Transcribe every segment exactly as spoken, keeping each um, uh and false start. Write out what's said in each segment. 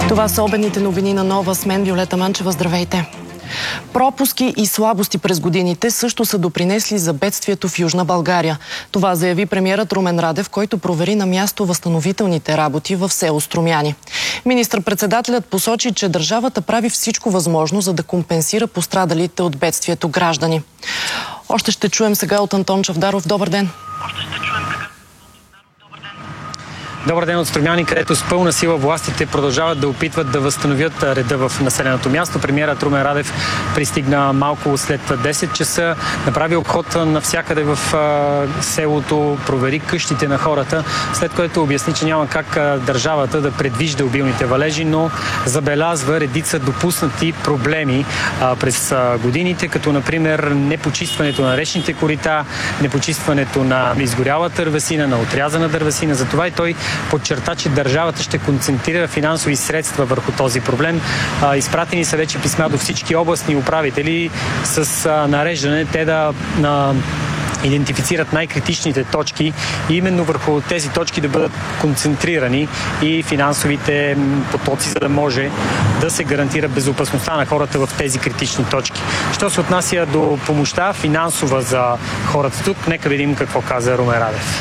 Това са обедните новини на Нова. С мен Виолета Манчева. Здравейте! Пропуски и слабости през годините също са допринесли за бедствието в Южна България. Това заяви премиерът Румен Радев, който провери на място възстановителните работи в село Струмяни. Министър-председателят посочи, че държавата прави всичко възможно, за да компенсира пострадалите от бедствието граждани. Още ще чуем сега от Антон Чавдаров. Добър ден! Добър ден от Струмяни, където с пълна сила властите продължават да опитват да възстановят реда в населеното място. Премиерът Румен Радев пристигна малко след десет часа, направи обход навсякъде в а, селото, провери къщите на хората, след което обясни, че няма как а, държавата да предвижда обилните валежи, но забелязва редица допуснати проблеми а, през а, годините, като например непочистването на речните корита, непочистването на изгоряла дървесина, на отрязана дървесина. Затова и той подчерта, че държавата ще концентрира финансови средства върху този проблем. А, изпратени са вече писма до всички областни управители с а, нареждане те да а, идентифицират най-критичните точки и именно върху тези точки да бъдат концентрирани и финансовите потоци, за да може да се гарантира безопасността на хората в тези критични точки. Що се отнася до помощта финансова за хората тук, нека видим какво каза Румен Радев.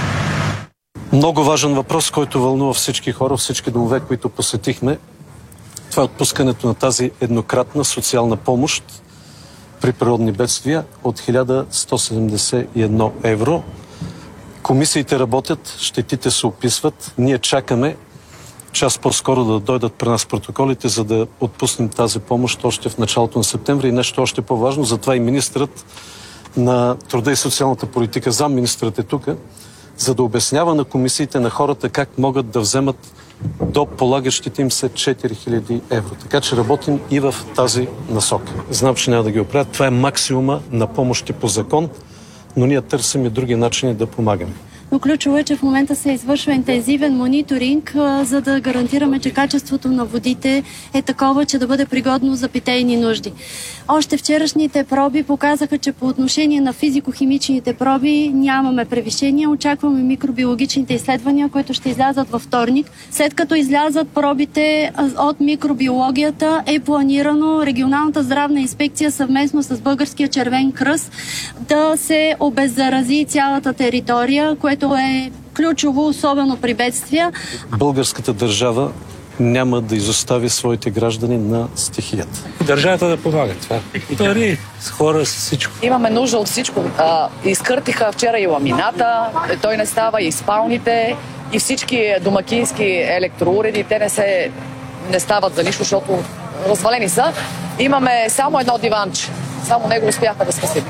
Много важен въпрос, който вълнува всички хора, всички домове, които посетихме. Това е отпускането на тази еднократна социална помощ при природни бедствия от хиляда сто седемдесет и едно евро. Комисиите работят, щетите се описват. Ние чакаме час по-скоро да дойдат при нас протоколите, за да отпуснем тази помощ още в началото на септември. И нещо още по-важно, затова и министърът на труда и социалната политика, замминистрът е тук, за да обяснява на комисиите, на хората как могат да вземат до полагащите им се четири хиляди евро. Така че работим и в тази насока. Знам, че няма да ги оправят. Това е максимума на помощи по закон, но ние търсим и други начини да помагаме. Но ключово е, че в момента се извършва интензивен мониторинг, за да гарантираме, че качеството на водите е такова, че да бъде пригодно за питейни нужди. Още вчерашните проби показаха, че по отношение на физико-химичните проби нямаме превишения. Очакваме микробиологичните изследвания, които ще излязат във вторник. След като излязат пробите от микробиологията, е планирано регионалната здравна инспекция съвместно с Българския червен кръст да се обеззарази цялата територия, което е ключово, особено при бедствия. Българската държава няма да изостави своите граждани на стихията. Държавата да помага това. Пари, с хора, с всичко. Имаме нужда от всичко. А, изкъртиха вчера и ламината, той не става, и спалните, и всички домакински електроуреди, те не, се, не стават за нищо, защото развалени са. Имаме само едно диванче. Само него успяхме да спасим.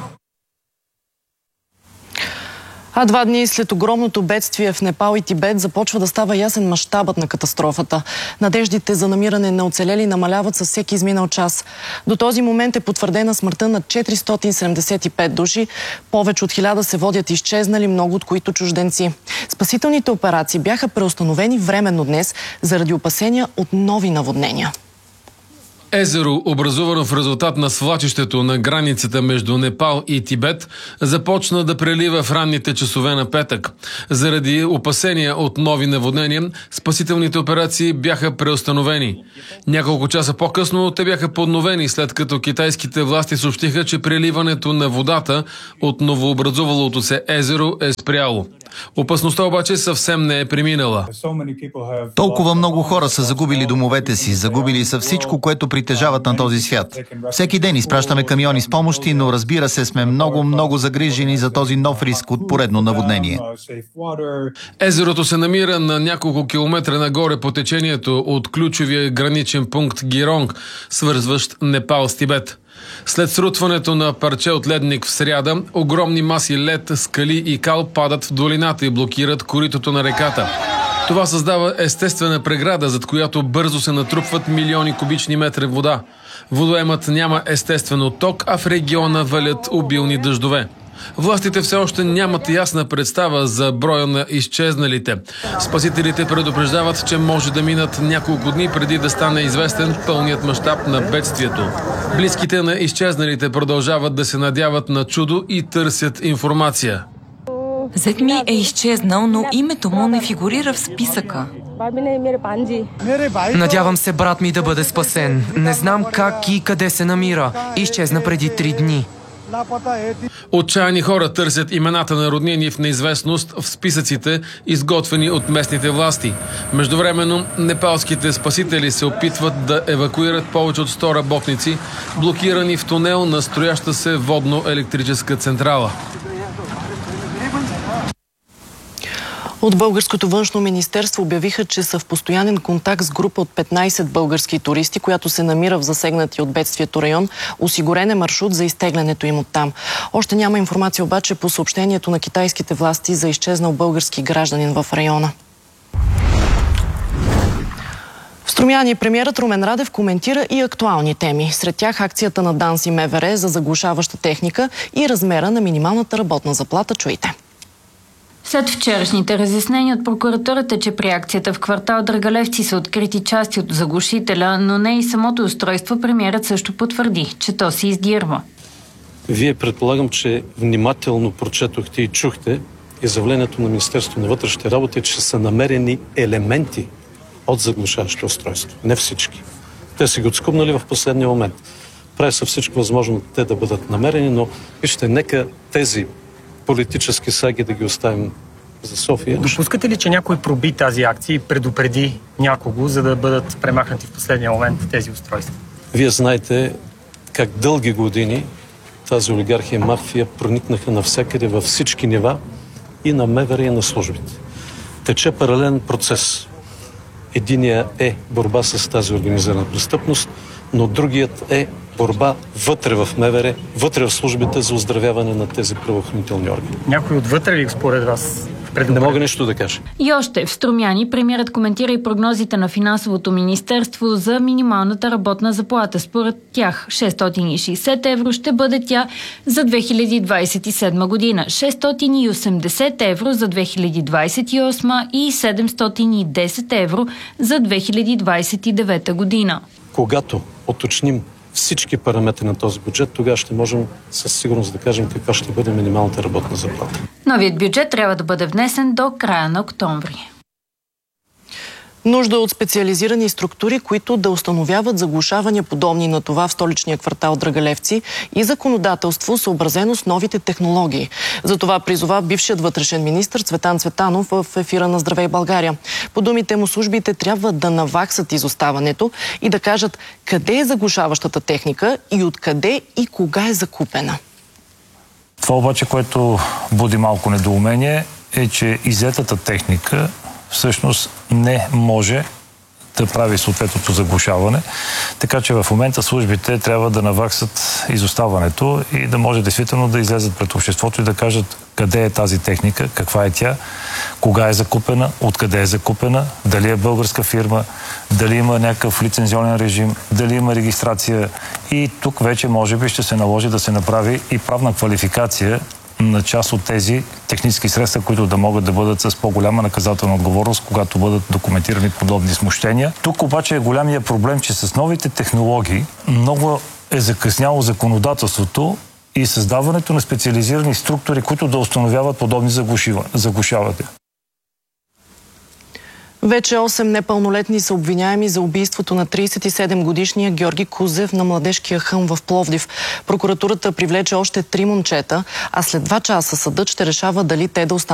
А два дни след огромното бедствие в Непал и Тибет започва да става ясен мащабът на катастрофата. Надеждите за намиране на оцелели намаляват със всеки изминал час. До този момент е потвърдена смъртта на четиристотин седемдесет и пет души. Повече от хиляда се водят изчезнали, много от които чужденци. Спасителните операции бяха преустановени временно днес заради опасения от нови наводнения. Езеро, образувано в резултат на свлачището на границата между Непал и Тибет, започна да прелива в ранните часове на петък. Заради опасения от нови наводнения, спасителните операции бяха преустановени. Няколко часа по-късно те бяха подновени, след като китайските власти съобщиха, че преливането на водата от новообразувалото се езеро е спряло. Опасността обаче съвсем не е преминала. Толкова много хора са загубили домовете си, загубили са всичко, което притежават на този свят. Всеки ден изпращаме камиони с помощи, но разбира се, сме много, много загрижени за този нов риск от поредно наводнение. Езерото се намира на няколко километра нагоре по течението от ключовия граничен пункт Гиронг, свързващ Непал с Тибет. След срутването на парче от ледник в сряда, огромни маси лед, скали и кал падат в долината и блокират коритото на реката. Това създава естествена преграда, зад която бързо се натрупват милиони кубични метри вода. Водоемът няма естествен отток, а в региона валят обилни дъждове. Властите все още нямат ясна представа за броя на изчезналите. Спасителите предупреждават, че може да минат няколко дни преди да стане известен пълният мащаб на бедствието. Близките на изчезналите продължават да се надяват на чудо и търсят информация. Зет ми е изчезнал, но името му не фигурира в списъка. Надявам се брат ми да бъде спасен. Не знам как и къде се намира. Изчезна преди три дни. Отчаяни хора търсят имената на роднини в неизвестност в списъците, изготвени от местните власти. Междувременно, непалските спасители се опитват да евакуират повече от сто работници, блокирани в тунел на строяща се водно-електрическа централа. От Българското външно министерство обявиха, че са в постоянен контакт с група от петнайсет български туристи, която се намира в засегнати от бедствието район. Осигурен е маршрут за изтеглянето им оттам. Още няма информация обаче по съобщението на китайските власти за изчезнал български гражданин в района. В Струмяни премиерът Румен Радев коментира и актуални теми. Сред тях акцията на ДАНС и МВР за заглушаваща техника и размера на минималната работна заплата. Чуйте. След вчерашните разяснения от прокуратурата, че при акцията в квартал Драгалевци са открити части от заглушителя, но не и самото устройство, премиерът също потвърди, че то се издирва. Вие предполагам, че внимателно прочетохте и чухте изявлението на Министерството на вътрешните работи, че са намерени елементи от заглушаващо устройство. Не всички. Те са ги отскубнали в последния момент. Прави се всичко възможно те да бъдат намерени, но вижте, нека тези политически саги да ги оставим за София. Допускате ли, че някой проби тази акция и предупреди някого, за да бъдат премахнати в последния момент тези устройства? Вие знаете как дълги години тази олигархия, мафия проникнаха навсякъде във всички нива и на МВР и на службите. Тече паралелен процес. Единият е борба с тази организирана престъпност, но другият е борба вътре в МВР, вътре в службите за оздравяване на тези правоохранителни органи. Някой отвътре ли според вас? Не мога нещо да кажа. И още в Струмяни премиерът коментира и прогнозите на Финансовото министерство за минималната работна заплата. Според тях шестстотин и шейсет евро ще бъде тя за две хиляди двайсет и седма година, шестстотин и осемдесет евро за две хиляди двайсет и осма и седемстотин и десет евро за две хиляди двайсет и девета година. Когато уточним всички параметри на този бюджет, тогава ще можем със сигурност да кажем каква ще бъде минималната работна заплата. Новият бюджет трябва да бъде внесен до края на октомври. Нужда от специализирани структури, които да установяват заглушавания подобни на това в столичния квартал Драгалевци и законодателство, съобразено с новите технологии. За това призова бившият вътрешен министър Цветан Цветанов в ефира на Здравей България. По думите му, службите трябва да наваксат изоставането и да кажат къде е заглушаващата техника и откъде и кога е закупена. Това обаче, което буди малко недоумение, е, че иззетата техника всъщност не може да прави съответното заглушаване. Така че в момента службите трябва да наваксат изоставането и да може действително да излезат пред обществото и да кажат къде е тази техника, каква е тя, кога е закупена, откъде е закупена, дали е българска фирма, дали има някакъв лицензионен режим, дали има регистрация. И тук вече може би ще се наложи да се направи и правна квалификация на част от тези технически средства, които да могат да бъдат с по-голяма наказателна отговорност, когато бъдат документирани подобни смущения. Тук обаче е голямия проблем, че с новите технологии много е закъсняло законодателството и създаването на специализирани структури, които да установяват подобни заглушавания. Вече осем непълнолетни са обвиняеми за убийството на трийсет и седем годишния Георги Кузев на Младежкия хълм в Пловдив. Прокуратурата привлече още три момчета, а след два часа съдът ще решава дали те да останат